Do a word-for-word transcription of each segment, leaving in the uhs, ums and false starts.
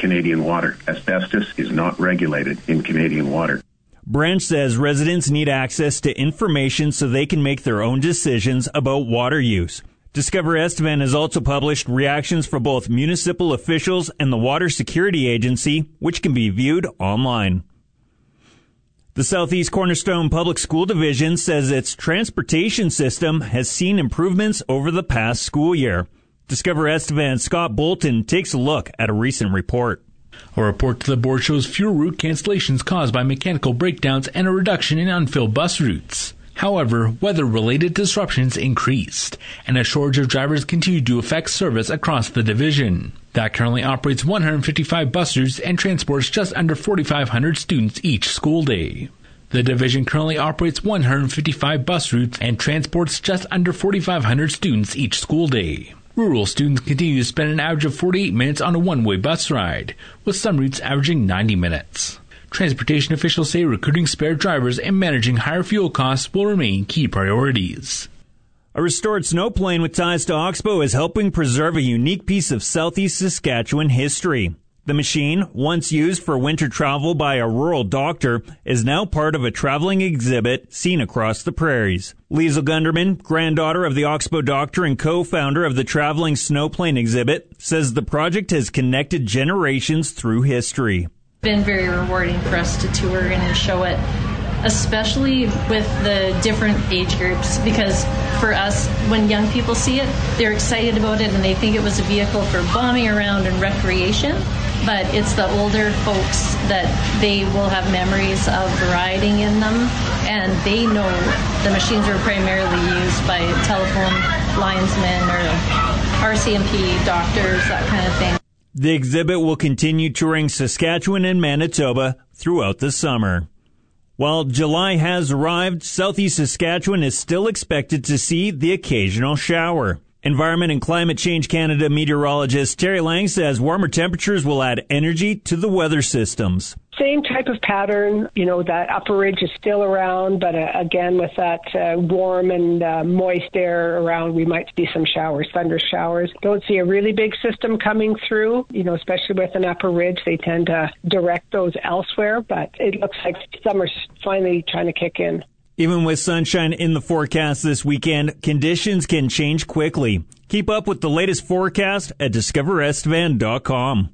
Canadian water. Asbestos is not regulated in Canadian water. Branch says residents need access to information so they can make their own decisions about water use. Discover Estevan has also published reactions for both municipal officials and the Water Security Agency, which can be viewed online. The Southeast Cornerstone Public School Division says its transportation system has seen improvements over the past school year. Discover Estevan's Scott Bolton takes a look at a recent report. A report to the board shows fewer route cancellations caused by mechanical breakdowns and a reduction in unfilled bus routes. However, weather-related disruptions increased, and a shortage of drivers continued to affect service across the division. That currently operates one hundred fifty-five bus routes and transports just under forty-five hundred students each school day. The division currently operates one hundred fifty-five bus routes and transports just under forty-five hundred students each school day. Rural students continue to spend an average of forty-eight minutes on a one-way bus ride, with some routes averaging ninety minutes. Transportation officials say recruiting spare drivers and managing higher fuel costs will remain key priorities. A restored snowplane with ties to Oxbow is helping preserve a unique piece of southeast Saskatchewan history. The machine, once used for winter travel by a rural doctor, is now part of a traveling exhibit seen across the prairies. Liesl Gunderman, granddaughter of the Oxbow doctor and co-founder of the traveling snowplane exhibit, says the project has connected generations through history. It's been very rewarding for us to tour and show it, especially with the different age groups, because for us, when young people see it, they're excited about it and they think it was a vehicle for bombing around and recreation. But it's the older folks that they will have memories of riding in them, and they know the machines were primarily used by telephone linesmen or R C M P doctors, that kind of thing. The exhibit will continue touring Saskatchewan and Manitoba throughout the summer. While July has arrived, Southeast Saskatchewan is still expected to see the occasional shower. Environment and Climate Change Canada meteorologist Terry Lang says warmer temperatures will add energy to the weather systems. Same type of pattern, you know, that upper ridge is still around, but uh, again, with that uh, warm and uh, moist air around, we might see some showers, thunder showers. Don't see a really big system coming through, you know, especially with an upper ridge. They tend to direct those elsewhere, but it looks like summer's finally trying to kick in. Even with sunshine in the forecast this weekend, conditions can change quickly. Keep up with the latest forecast at discover estevan dot com.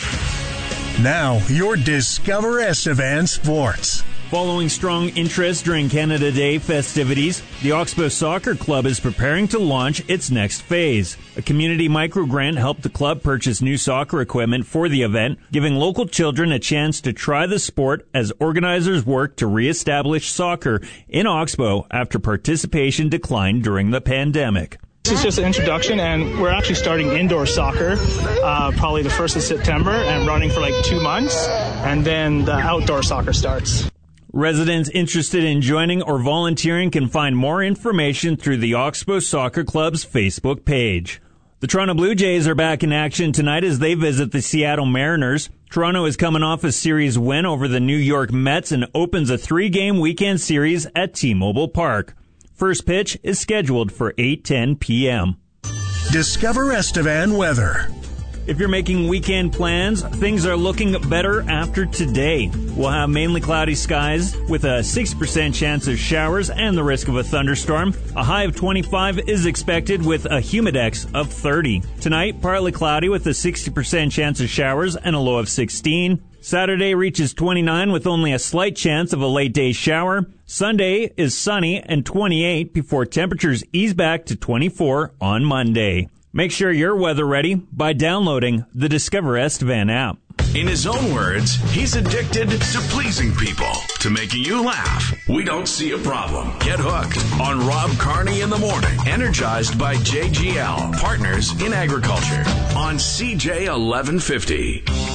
Now, your Discover Estevan Sports. Following strong interest during Canada Day festivities, the Oxbow Soccer Club is preparing to launch its next phase. A community microgrant helped the club purchase new soccer equipment for the event, giving local children a chance to try the sport as organizers work to reestablish soccer in Oxbow after participation declined during the pandemic. This is just an introduction, and we're actually starting indoor soccer uh, probably the first of September and running for like two months, and then the outdoor soccer starts. Residents interested in joining or volunteering can find more information through the Oxbow Soccer Club's Facebook page. The Toronto Blue Jays are back in action tonight as they visit the Seattle Mariners. Toronto is coming off a series win over the New York Mets and opens a three-game weekend series at T-Mobile Park. First pitch is scheduled for eight ten p.m. Discover Estevan weather. If you're making weekend plans, things are looking better after today. We'll have mainly cloudy skies with a sixty percent chance of showers and the risk of a thunderstorm. A high of twenty-five is expected with a humidex of thirty. Tonight, partly cloudy with a sixty percent chance of showers and a low of sixteen. Saturday reaches twenty-nine with only a slight chance of a late day shower. Sunday is sunny and twenty-eight before temperatures ease back to twenty-four on Monday. Make sure you're weather ready by downloading the Discover Estevan app. In his own words, he's addicted to pleasing people, to making you laugh. We don't see a problem. Get hooked on Rob Carney in the morning, energized by J G L, Partners in Agriculture, on C J eleven fifty.